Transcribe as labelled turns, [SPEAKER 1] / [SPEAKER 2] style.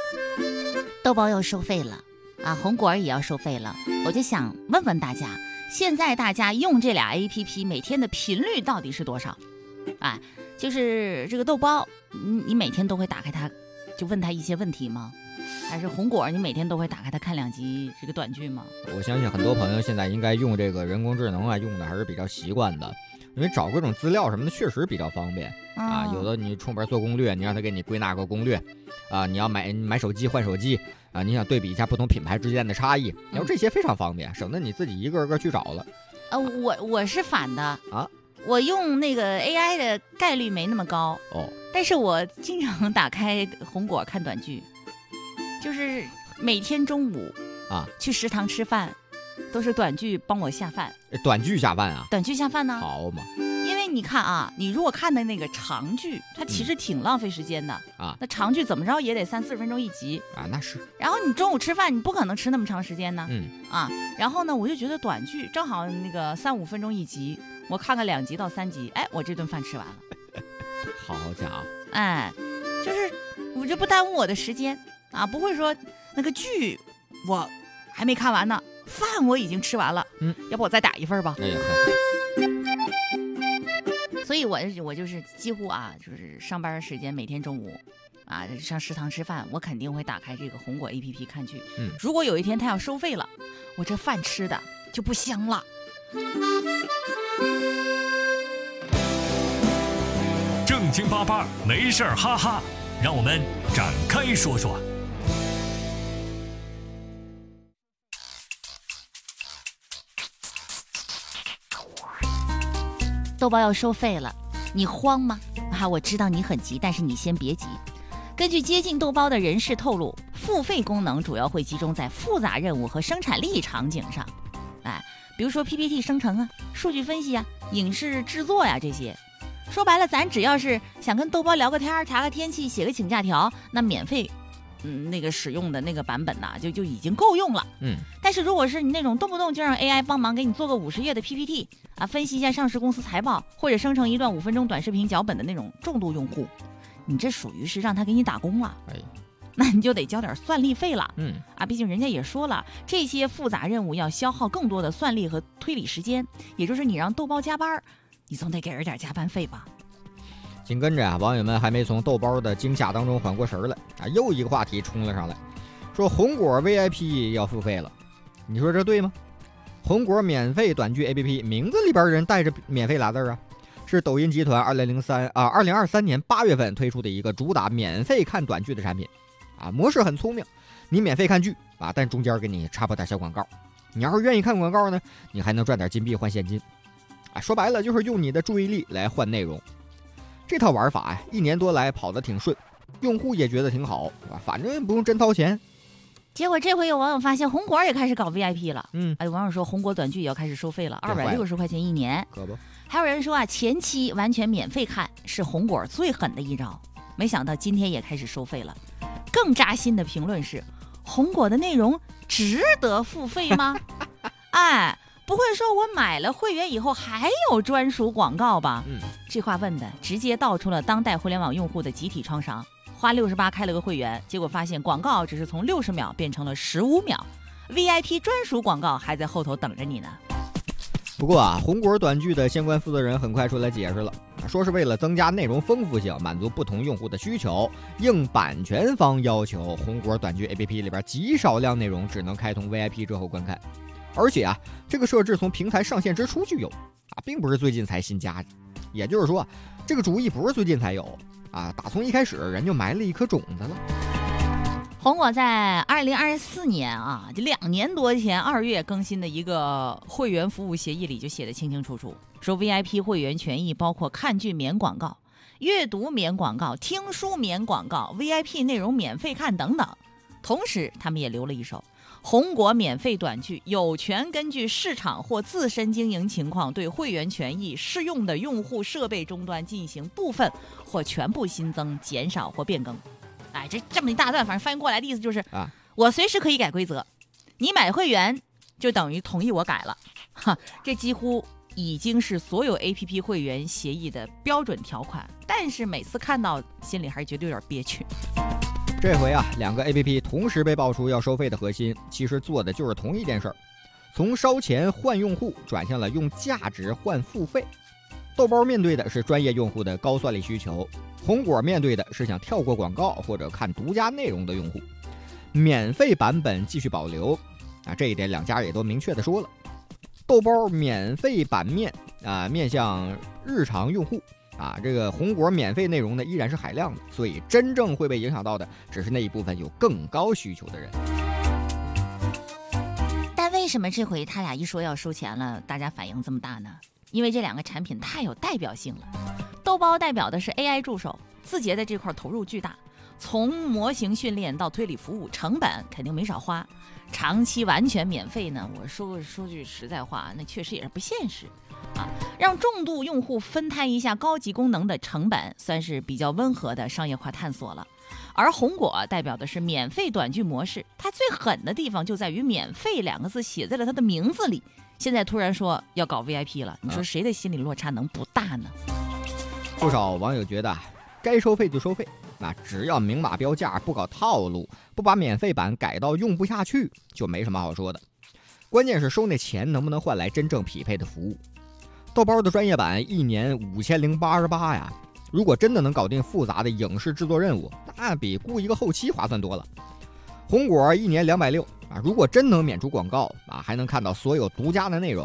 [SPEAKER 1] 豆包要收费了啊，红果也要收费了。我就想问问大家，现在大家用这俩 APP 每天的频率到底是多少？哎，就是这个豆包，你每天都会打开它，就问他一些问题吗？还是红果，你每天都会打开它看2集这个短剧吗？
[SPEAKER 2] 我相信很多朋友现在应该用这个人工智能啊，用的还是比较习惯的，因为找各种资料什么的确实比较方便啊。有的你出门做攻略，你让他给你归纳个攻略啊，你要买手机换手机啊，你想对比一下不同品牌之间的差异，然后这些非常方便，省得你自己一个个去找了。
[SPEAKER 1] 我是反的
[SPEAKER 2] 啊，
[SPEAKER 1] 我用那个 AI 的概率没那么高
[SPEAKER 2] 哦，
[SPEAKER 1] 但是我经常打开红果看短剧。就是每天中午
[SPEAKER 2] 啊
[SPEAKER 1] 去食堂吃饭，都是短剧帮我下饭。
[SPEAKER 2] 短剧下饭啊？
[SPEAKER 1] 短剧下饭呢？
[SPEAKER 2] 好嘛。
[SPEAKER 1] 因为你看啊，你如果看的那个长剧，它其实挺浪费时间的
[SPEAKER 2] 啊。
[SPEAKER 1] 那长剧怎么着也得30-40分钟一集
[SPEAKER 2] 啊，那是。
[SPEAKER 1] 然后你中午吃饭，你不可能吃那么长时间呢。
[SPEAKER 2] 啊。
[SPEAKER 1] 然后呢，我就觉得短剧正好那个3-5分钟一集，我看个2集到3集，哎，我这顿饭吃完了。
[SPEAKER 2] 好家伙！
[SPEAKER 1] 哎，就是我就不耽误我的时间。啊，不会说那个剧我还没看完呢，饭我已经吃完了，要不我再打一份吧？
[SPEAKER 2] 哎呀，
[SPEAKER 1] 所以我就是几乎啊，就是上班时间每天中午啊上食堂吃饭，我肯定会打开这个红果 APP 看剧。如果有一天它要收费了，我这饭吃的就不香了。
[SPEAKER 3] 正经八八没事儿哈哈，让我们展开说说。
[SPEAKER 1] 豆包要收费了，你慌吗？我知道你很急，但是你先别急。根据接近豆包的人士透露，付费功能主要会集中在复杂任务和生产力场景上。比如说 PPT 生成啊、数据分析啊、影视制作呀这些。说白了，咱只要是想跟豆包聊个天、查个天气、写个请假条，那免费那个使用的那个版本呢，就已经够用了。但是如果是你那种动不动就让 AI 帮忙给你做个50页的 PPT 啊，分析一下上市公司财报，或者生成一段5分钟短视频脚本的那种重度用户，你这属于是让他给你打工了。那你就得交点算力费了。毕竟人家也说了，这些复杂任务要消耗更多的算力和推理时间，也就是你让豆包加班，你总得给人点加班费吧。
[SPEAKER 2] 紧跟着网友们还没从豆包的惊吓当中缓过神来又一个话题冲了上来，说红果 VIP 要付费了。你说这对吗？红果免费短剧 APP 名字里边人带着免费俩字啊，是抖音集团2023年8月份推出的一个主打免费看短剧的产品模式很聪明，你免费看剧但中间给你插播点小广告，你要是愿意看广告呢，你还能赚点金币换现金说白了就是用你的注意力来换内容。这套玩法1年多来跑得挺顺，用户也觉得挺好反正不用真掏钱。
[SPEAKER 1] 结果这回有网友发现红果也开始搞 VIP 了。网友说红果短剧也要开始收费了，260块钱1年。
[SPEAKER 2] 可不。
[SPEAKER 1] 还有人说前期完全免费看是红果最狠的一招，没想到今天也开始收费了。更扎心的评论是，红果的内容值得付费吗？不会说我买了会员以后还有专属广告吧？这话问的直接道出了当代互联网用户的集体创伤。花68开了个会员，结果发现广告只是从60秒变成了15秒， VIP 专属广告还在后头等着你呢。
[SPEAKER 2] 不过红果短剧的相关负责人很快出来解释了，说是为了增加内容丰富性，满足不同用户的需求，应版权方要求，红果短剧 APP 里边极少量内容只能开通 VIP 之后观看。而且这个设置从平台上线之初就有并不是最近才新加的。也就是说这个主意不是最近才有打从一开始人就埋了一颗种子了。
[SPEAKER 1] 红果在2024年就2年多前2月更新的一个会员服务协议里就写得清清楚楚，说 VIP 会员权益包括看剧免广告、阅读免广告、听书免广告、VIP 内容免费看等等。同时他们也留了一手，红果免费短剧有权根据市场或自身经营情况，对会员权益适用的用户设备终端进行部分或全部新增、减少或变更。这么一大段，反正翻译过来的意思就是我随时可以改规则，你买会员就等于同意我改了。这几乎已经是所有 APP 会员协议的标准条款，但是每次看到心里还是觉得有点憋屈。
[SPEAKER 2] 这回啊，两个 APP 同时被爆出要收费的核心，其实做的就是同一件事儿，从烧钱换用户转向了用价值换付费。豆包面对的是专业用户的高算力需求，红果面对的是想跳过广告或者看独家内容的用户。免费版本继续保留啊，这一点两家也都明确的说了。豆包免费版面啊，面向日常用户啊，这个红果免费内容呢依然是海量的，所以真正会被影响到的只是那一部分有更高需求的人。
[SPEAKER 1] 但为什么这回他俩一说要收钱了，大家反应这么大呢？因为这两个产品太有代表性了。豆包代表的是 AI 助手，字节的这块投入巨大，从模型训练到推理服务，成本肯定没少花。长期完全免费呢，我说句实在话，那确实也是不现实啊。让重度用户分摊一下高级功能的成本，算是比较温和的商业化探索了。而红果代表的是免费短剧模式，它最狠的地方就在于免费两个字写在了它的名字里，现在突然说要搞 VIP 了，你说谁的心理落差能不大呢？
[SPEAKER 2] 不少网友觉得该收费就收费，那只要明码标价，不搞套路，不把免费版改到用不下去，就没什么好说的。关键是收那钱能不能换来真正匹配的服务。豆包的专业版1年5088呀，如果真的能搞定复杂的影视制作任务，那比雇一个后期划算多了。红果1年260啊，如果真能免除广告啊，还能看到所有独家的内容，